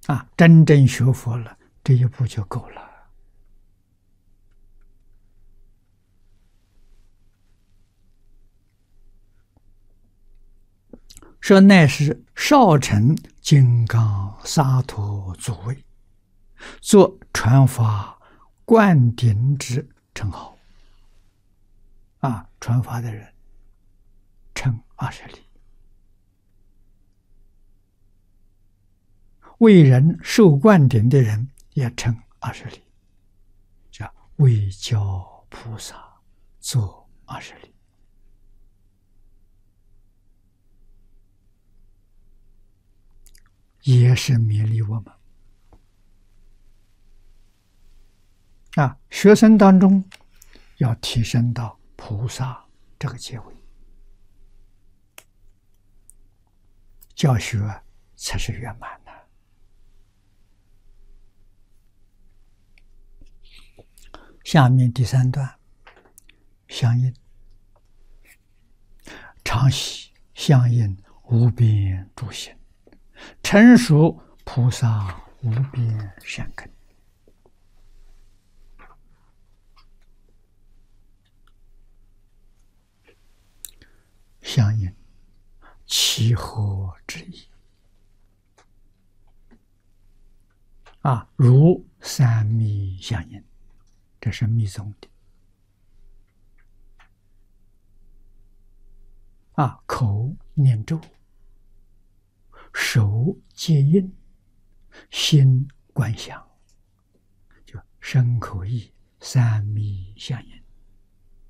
真正学佛了，这一步就够了。说乃是少成金刚萨埵祖位，作传法灌顶之称号。传法的人称20里，为人受灌顶的人也称20里，叫为教菩萨作20里。也是勉励我们学生当中要提升到菩萨这个阶位，教学才是圆满的。下面第3段，相应常喜相应无边诸行，成熟菩萨无边善根。相应其何之意？如三密相应，这是密宗的。口念咒，手接印，心观想，就身口意三密相应。